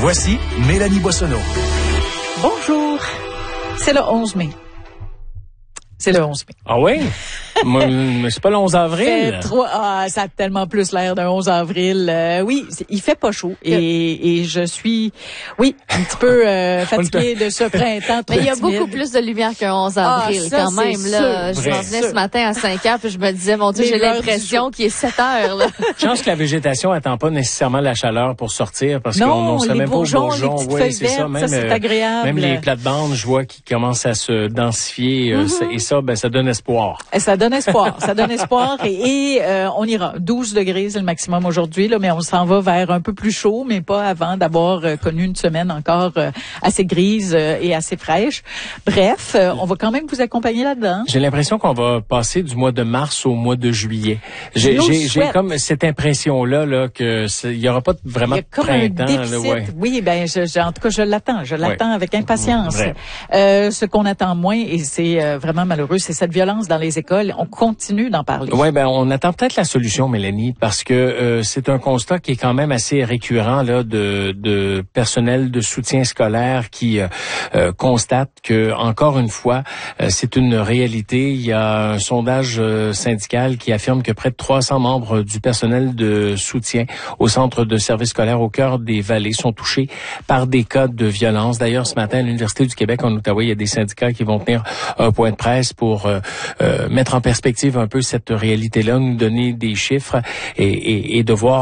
Voici Mélanie Boissonneau. Bonjour. C'est le 11 mai. C'est le 11 mai. Ah oui? Mais c'est pas le 11 avril. Ça a tellement plus l'air d'un 11 avril. Oui, il fait pas chaud. Et je suis, un petit peu fatiguée de ce printemps. Mais il y a beaucoup plus de lumière qu'un 11 avril quand même. Là, je m'en venais ce matin à 5 heures puis je me disais, mon Dieu, j'ai l'impression qu'il est 7 heures. Là. Je pense que la végétation attend pas nécessairement la chaleur pour sortir parce qu'on serait même pas aux bourgeons. Oui, c'est ça. Même, ça, c'est agréable. Même les plates-bandes, je vois qui commencent à se densifier. Et ça, ça donne espoir. Ça donne espoir. Ça donne espoir et on ira. 12 degrés, c'est le maximum aujourd'hui, là, mais on s'en va vers un peu plus chaud, mais pas avant d'avoir connu une semaine encore assez grise et assez fraîche. Bref, on va quand même vous accompagner là-dedans. J'ai l'impression qu'on va passer du mois de mars au mois de juillet. J'ai comme cette impression-là là, que il y aura pas vraiment de printemps. Là, ouais. Oui, en tout cas, je l'attends. Je l'attends avec impatience. Ce qu'on attend moins, et c'est vraiment malheureux, c'est cette violence dans les écoles. On continue d'en parler. Oui, on attend peut-être la solution, Mélanie, parce que c'est un constat qui est quand même assez récurrent là de personnel de soutien scolaire qui constate que encore une fois, c'est une réalité. Il y a un sondage syndical qui affirme que près de 300 membres du personnel de soutien au centre de services scolaires au cœur des vallées sont touchés par des cas de violence. D'ailleurs, ce matin, à l'Université du Québec en Outaouais, il y a des syndicats qui vont tenir un point de presse pour mettre en perspective un peu cette réalité-là, nous donner des chiffres et de voir